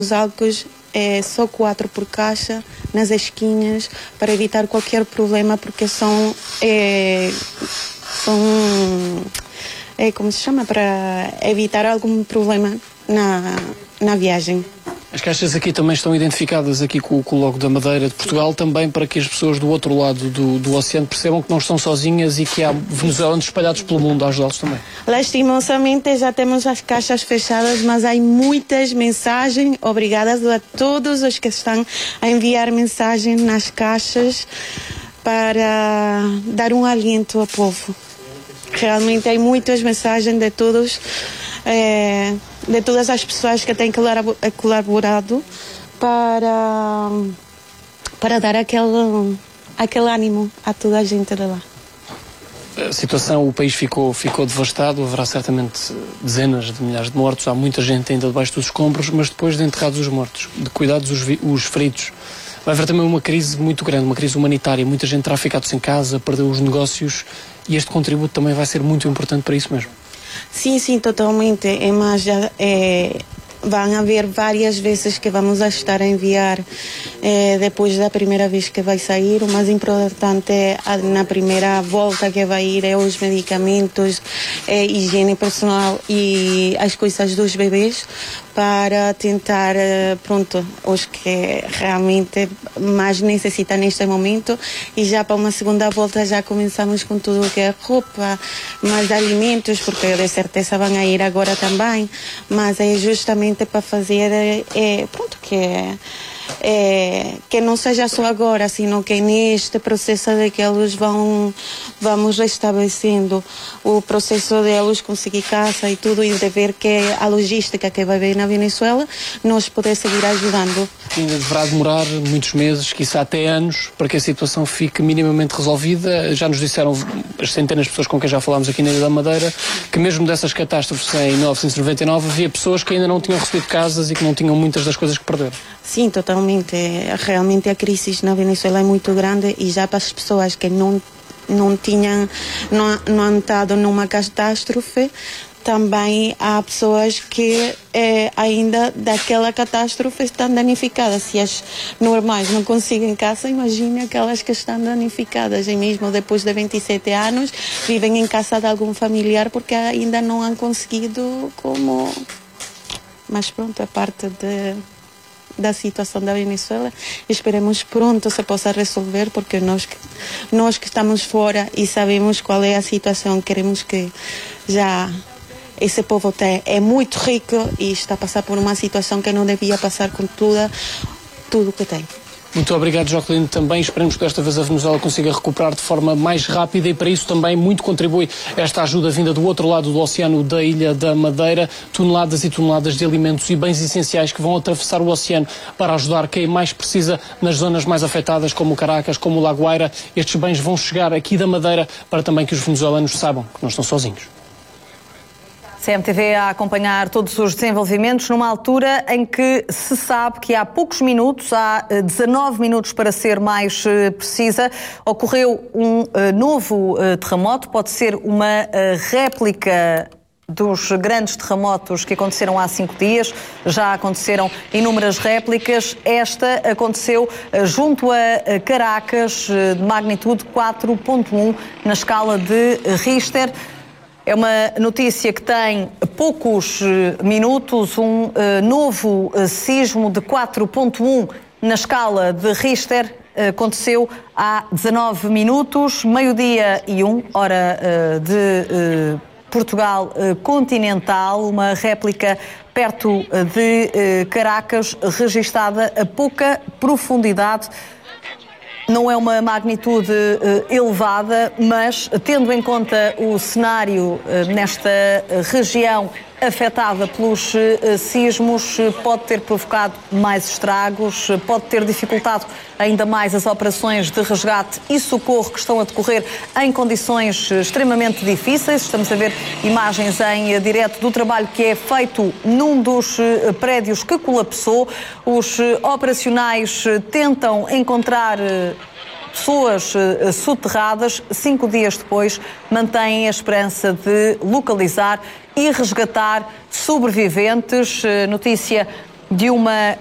Os álcools é só 4 por caixa nas esquinhas para evitar qualquer problema, porque são como se chama, para evitar algum problema na viagem. As caixas aqui também estão identificadas aqui com o logo da Madeira de Portugal, também para que as pessoas do outro lado do oceano percebam que não estão sozinhas e que há venezuelanos espalhados pelo mundo a ajudá-los também. Lastimosamente já temos as caixas fechadas, mas há muitas mensagens. Obrigadas a todos os que estão a enviar mensagens nas caixas para dar um aliento ao povo. Realmente há muitas mensagens de todos, de todas as pessoas que têm colaborado para dar aquele ânimo a toda a gente de lá. A situação, o país ficou devastado, haverá certamente dezenas de milhares de mortos, há muita gente ainda debaixo dos escombros, mas depois de enterrados os mortos, de cuidados os feridos, vai haver também uma crise muito grande, uma crise humanitária. Muita gente terá ficado sem casa, perdeu os negócios e este contributo também vai ser muito importante para isso mesmo. Sim, totalmente. Mas vão haver várias vezes que vamos estar a enviar depois da primeira vez que vai sair. O mais importante na primeira volta que vai ir é os medicamentos, higiene pessoal e as coisas dos bebês, para tentar, os que realmente mais necessitam neste momento, e já para uma segunda volta já começamos com tudo o que é roupa, mais alimentos, porque de certeza vão a ir agora também, mas é justamente para fazer, que não seja só agora, sino que neste processo de que eles vamos restabelecendo o processo de eles conseguir casa e tudo, e de ver que a logística que vai vir na Venezuela nos poder seguir ajudando. Ainda deverá demorar muitos meses, quiçá até anos, para que a situação fique minimamente resolvida. Já nos disseram as centenas de pessoas com quem já falámos aqui na Ilha da Madeira que mesmo dessas catástrofes em 1999 havia pessoas que ainda não tinham recebido casas e que não tinham muitas das coisas que perderam. Sim, totalmente. Realmente a crise na Venezuela é muito grande, e já para as pessoas que não han estado numa catástrofe, também há pessoas que ainda daquela catástrofe estão danificadas. Se as normais não conseguem casa, imagina aquelas que estão danificadas, e mesmo depois de 27 anos vivem em casa de algum familiar porque ainda não han conseguido como... Mas pronto, é parte da situação da Venezuela. Esperemos pronto se possa resolver, porque nós que estamos fora e sabemos qual é a situação, queremos que já... Esse povo é muito rico e está a passar por uma situação que não devia passar com tudo que tem. Muito obrigado, Jocelyn. Também esperemos que desta vez a Venezuela consiga recuperar de forma mais rápida, e para isso também muito contribui esta ajuda vinda do outro lado do oceano da Ilha da Madeira. Toneladas e toneladas de alimentos e bens essenciais que vão atravessar o oceano para ajudar quem mais precisa nas zonas mais afetadas, como Caracas, como o La Guaira. Estes bens vão chegar aqui da Madeira para também que os venezuelanos saibam que não estão sozinhos. CMTV a acompanhar todos os desenvolvimentos numa altura em que se sabe que há poucos minutos, há 19 minutos para ser mais precisa, ocorreu um novo terremoto. Pode ser uma réplica dos grandes terremotos que aconteceram há 5 dias. Já aconteceram inúmeras réplicas. Esta aconteceu junto a Caracas, de magnitude 4.1 na escala de Richter. É uma notícia que tem poucos minutos. Um novo sismo de 4.1 na escala de Richter aconteceu há 19 minutos, 12:01, hora de Portugal continental, uma réplica perto de Caracas, registada a pouca profundidade. Não é uma magnitude elevada, mas tendo em conta o cenário nesta região afetada pelos sismos, pode ter provocado mais estragos, pode ter dificultado ainda mais as operações de resgate e socorro que estão a decorrer em condições extremamente difíceis. Estamos a ver imagens em direto do trabalho que é feito num dos prédios que colapsou. Os operacionais tentam encontrar pessoas soterradas. 5 dias depois, mantêm a esperança de localizar e resgatar sobreviventes. Notícia de uma